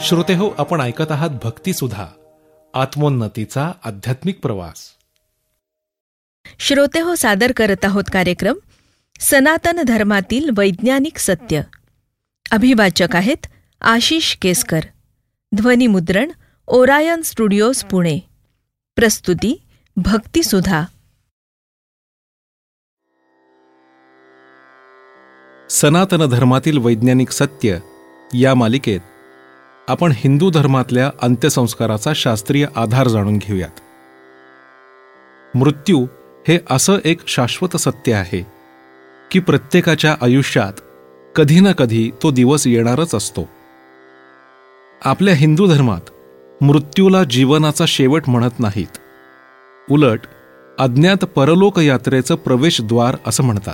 श्रोतेहो, आपण ऐकत आहात भक्तिसुधा, आत्मोन्नतीचा आध्यात्मिक प्रवास. श्रोतेहो, सादर करत आहोत कार्यक्रम सनातन धर्मातील वैज्ञानिक सत्य. अभिवाचक आहेत आशिष केसकर. ध्वनिमुद्रण ओरायन स्टुडिओज, पुणे. प्रस्तुती भक्तिसुधा. सनातन धर्मातील वैज्ञानिक सत्य या मालिकेत आपण हिंदू धर्मातल्या अंत्यसंस्काराचा शास्त्रीय आधार जाणून घेऊयात. मृत्यू हे असं एक शाश्वत सत्य आहे की प्रत्येकाच्या आयुष्यात कधी ना कधी तो दिवस येणारच असतो. आपल्या हिंदू धर्मात मृत्यूला जीवनाचा शेवट म्हणत नाहीत, उलट अज्ञात परलोक यात्रेचं प्रवेशद्वार असं म्हणतात.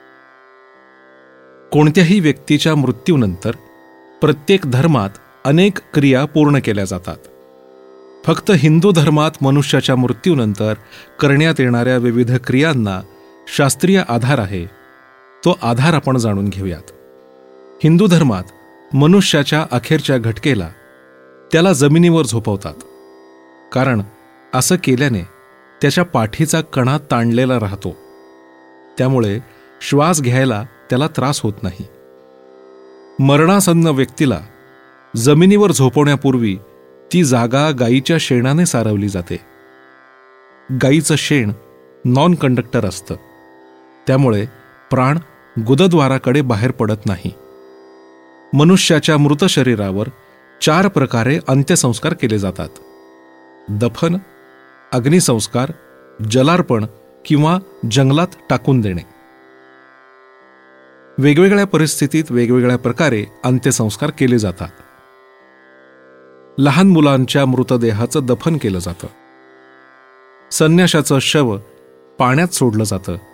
कोणत्याही व्यक्तीच्या मृत्यूनंतर प्रत्येक धर्मात अनेक क्रिया पूर्ण केल्या जातात. फक्त हिंदू धर्मात मनुष्याच्या मृत्यूनंतर करण्यात येणाऱ्या विविध क्रियांना शास्त्रीय आधार आहे. तो आधार आपण जाणून घेऊयात. हिंदू धर्मात मनुष्याच्या अखेरच्या घटकेला त्याला जमिनीवर झोपवतात, कारण असं केल्याने त्याच्या पाठीचा कणा ताणलेला राहतो, त्यामुळे श्वास घ्यायला त्याला त्रास होत नाही. मरणासन्न व्यक्तीला जमिनीवर झोपवण्यापूर्वी ती जागा गायीच्या शेणाने सारवली जाते. गायीचं शेण नॉन कंडक्टर असतं, त्यामुळे प्राण गुदद्वाराकडे बाहेर पडत नाही. मनुष्याच्या मृत शरीरावर 4 प्रकारे अंत्यसंस्कार केले जातात: दफन, अग्निसंस्कार, जलार्पण किंवा जंगलात टाकून देणे. वेगवेगळ्या परिस्थितीत वेगवेगळ्या प्रकारे अंत्यसंस्कार केले जातात. लहान मुलांच्या मृतदेहाचं दफन केलं जातं. संन्याशाचं शव पाण्यात सोडलं जातं.